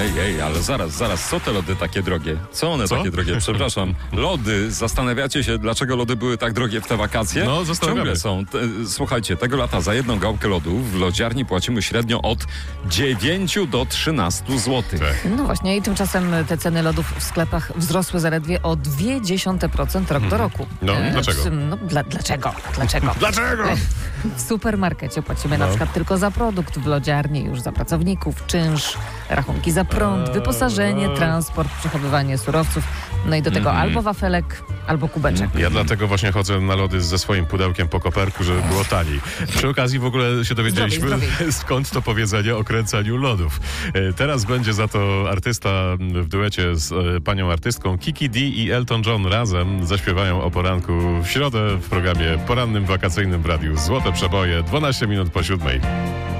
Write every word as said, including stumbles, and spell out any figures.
Ej, ej, ale zaraz, zaraz, co te lody takie drogie? Co one Co? takie drogie? Przepraszam. Lody, zastanawiacie się, dlaczego lody były tak drogie w te wakacje? No, zastanawiamy. Ciągle są. Te, słuchajcie, tego lata za jedną gałkę lodu w lodziarni płacimy średnio od dziewięciu do trzynastu złotych. Tak. No właśnie i tymczasem te ceny lodów w sklepach wzrosły zaledwie o zero przecinek dwa dziesiąte procent rok do roku. No, dlaczego? w- No, dla, dlaczego? Dlaczego? Dlaczego? W supermarkecie płacimy na No. przykład tylko za produkt, w lodziarni już za pracowników, czynsz, rachunki za prąd, wyposażenie, transport, przechowywanie surowców, no i do tego albo wafelek, albo kubeczek. Ja dlatego właśnie chodzę na lody ze swoim pudełkiem po koperku, żeby było taniej. Przy okazji w ogóle się dowiedzieliśmy, Zdrowiej, zdrowiej. skąd to powiedzenie o kręceniu lodów. E, Teraz będzie za to artysta w duecie z e, panią artystką. Kiki D i Elton John razem zaśpiewają o poranku w środę w programie porannym wakacyjnym w Radiu Złote Przeboje, dwanaście minut po siódmej.